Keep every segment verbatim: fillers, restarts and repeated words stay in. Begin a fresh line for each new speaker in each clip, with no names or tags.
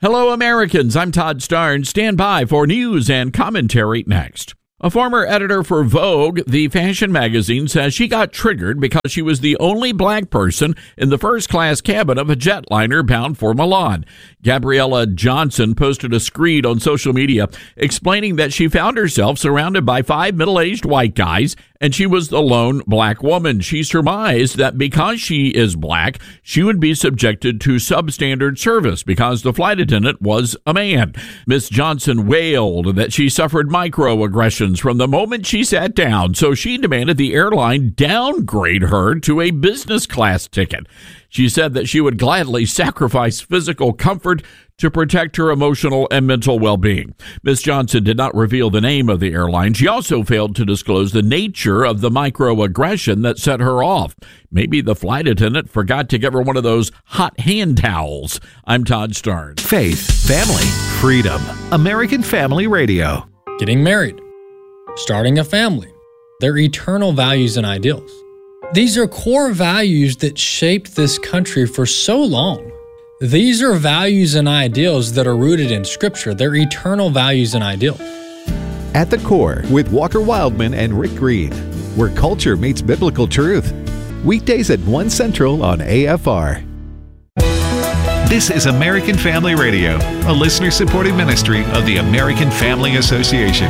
Hello, Americans. I'm Todd Starnes. Stand by for news and commentary next. A former editor for Vogue, the fashion magazine, says she got triggered because she was the only black person in the first-class cabin of a jetliner bound for Milan. Gabriella Johnson posted a screed on social media explaining that she found herself surrounded by five middle-aged white guys, and she was the lone black woman. She surmised that because she is black, she would be subjected to substandard service because the flight attendant was a man. Miss Johnson wailed that she suffered microaggressions from the moment she sat down, so she demanded the airline downgrade her to a business class ticket. She said that she would gladly sacrifice physical comfort to protect her emotional and mental well-being. Miz Johnson did not reveal the name of the airline. She also failed to disclose the nature of the microaggression that set her off. Maybe the flight attendant forgot to give her one of those hot hand towels. I'm Todd Starnes.
Faith, family, freedom. American Family Radio.
Getting married, starting a family, their eternal values and ideals. These are core values that shaped this country for so long. These are values and ideals that are rooted in Scripture. They're eternal values and ideals.
At the Core with Walker Wildman and Rick Green, where culture meets biblical truth. Weekdays at one Central on A F R. This is American Family Radio, a listener-supported ministry of the American Family Association.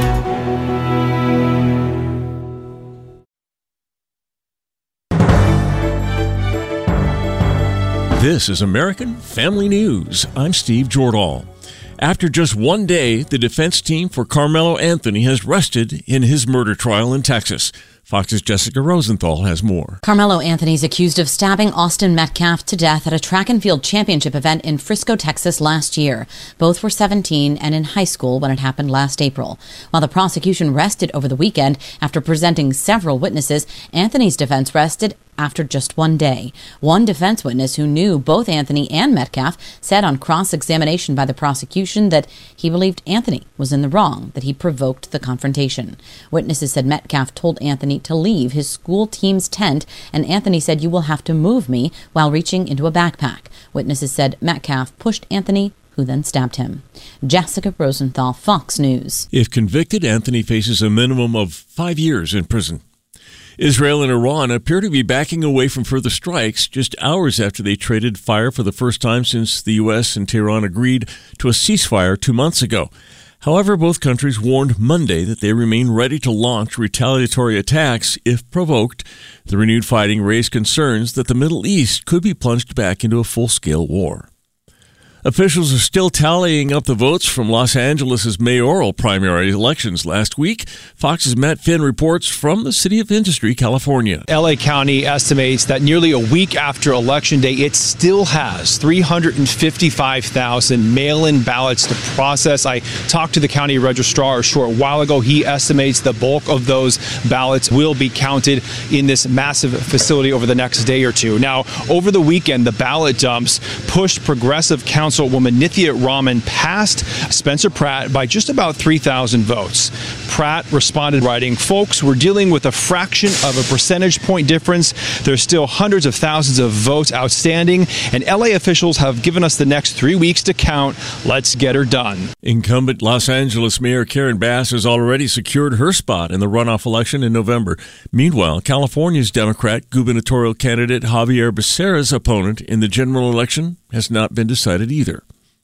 This is American Family News. I'm Steve Jordahl. After just one day, the defense team for Carmelo Anthony has rested in his murder trial in Texas. Fox's Jessica Rosenthal has more.
Carmelo Anthony's accused of stabbing Austin Metcalf to death at a track and field championship event in Frisco, Texas last year. Both were seventeen and in high school when it happened last April. While the prosecution rested over the weekend after presenting several witnesses, Anthony's defense rested after just one day. One defense witness who knew both Anthony and Metcalf said on cross-examination by the prosecution that he believed Anthony was in the wrong, that he provoked the confrontation. Witnesses said Metcalf told Anthony to leave his school team's tent, and Anthony said, "You will have to move me," while reaching into a backpack. Witnesses said Metcalf pushed Anthony, who then stabbed him. Jessica Rosenthal, Fox News.
If convicted, Anthony faces a minimum of five years in prison. Israel and Iran appear to be backing away from further strikes just hours after they traded fire for the first time since the U S and Tehran agreed to a ceasefire two months ago. However, both countries warned Monday that they remain ready to launch retaliatory attacks if provoked. The renewed fighting raised concerns that the Middle East could be plunged back into a full-scale war. Officials are still tallying up the votes from Los Angeles' mayoral primary elections last week. Fox's Matt Finn reports from the City of Industry, California.
L A County estimates that nearly a week after Election Day, it still has three hundred fifty-five thousand mail-in ballots to process. I talked to the county registrar a short while ago. He estimates the bulk of those ballots will be counted in this massive facility over the next day or two. Now, over the weekend, the ballot dumps pushed progressive council Woman Nithya Raman past Spencer Pratt by just about three thousand votes. Pratt responded writing, "Folks, we're dealing with a fraction of a percentage point difference. There's still hundreds of thousands of votes outstanding, and L A officials have given us the next three weeks to count. Let's get her done."
Incumbent Los Angeles Mayor Karen Bass has already secured her spot in the runoff election in November. Meanwhile, California's Democrat gubernatorial candidate Javier Becerra's opponent in the general election has not been decided either.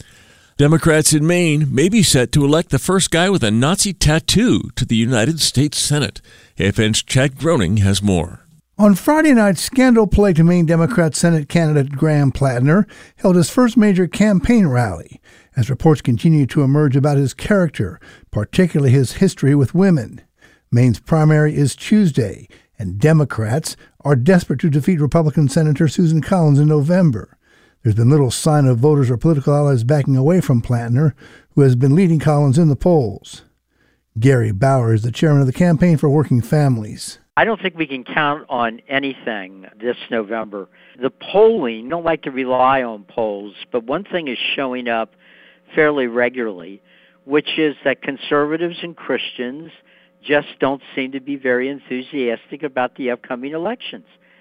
Democrats in Maine may be set to elect the first guy with a Nazi tattoo to the United States Senate. A F N's Chad Groening has more.
On Friday night, scandal-plagued Maine Democrat Senate candidate Graham Plattner held his first major campaign rally as reports continue to emerge about his character, particularly his history with women. Maine's primary is Tuesday, and Democrats are desperate to defeat Republican Senator Susan Collins in November. There's been little sign of voters or political allies backing away from Plattner, who has been leading Collins in the polls. Gary Bauer is the chairman of the Campaign for Working Families.
I don't think we can count on anything this November. The polling, I don't like to rely on polls, but one thing is showing up fairly regularly, which is that conservatives and Christians just don't seem to be very enthusiastic about the upcoming elections.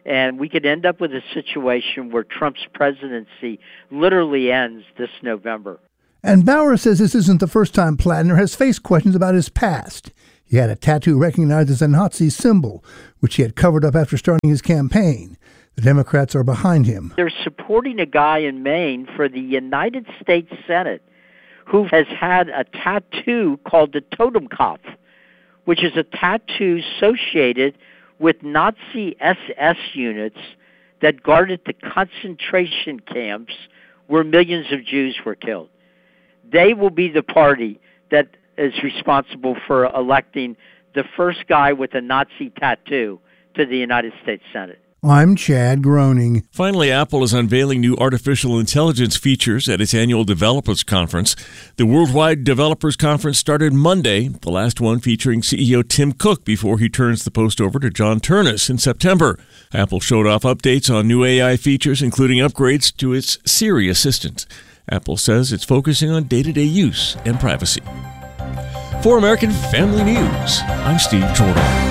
And we could end up with a situation where Trump's presidency literally ends this November.
And Bauer says this isn't the first time Plattner has faced questions about his past. He had a tattoo recognized as a Nazi symbol, which he had covered up after starting his campaign. The Democrats are behind him.
They're supporting a guy in Maine for the United States Senate who has had a tattoo called the Totenkopf, which is a tattoo associated with Nazi S S units that guarded the concentration camps where millions of Jews were killed. They will be the party that is responsible for electing the first guy with a Nazi tattoo to the United States Senate.
I'm Chad Groening.
Finally, Apple is unveiling new artificial intelligence features at its annual Developers Conference. The Worldwide Developers Conference started Monday, the last one featuring C E O Tim Cook before he turns the post over to John Ternus in September. Apple showed off updates on new A I features, including upgrades to its Siri assistant. Apple says it's focusing on day-to-day use and privacy. For American Family News, I'm Steve Jordan.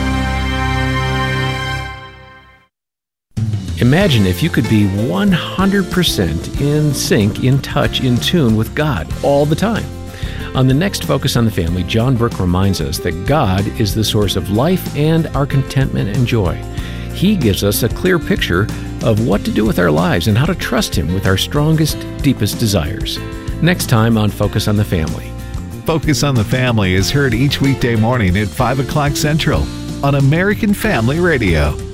Imagine if you could be one hundred percent in sync, in touch, in tune with God all the time. On the next Focus on the Family, John Burke reminds us that God is the source of life and our contentment and joy. He gives us a clear picture of what to do with our lives and how to trust Him with our strongest, deepest desires. Next time on Focus on the Family.
Focus on the Family is heard each weekday morning at five o'clock Central on American Family Radio.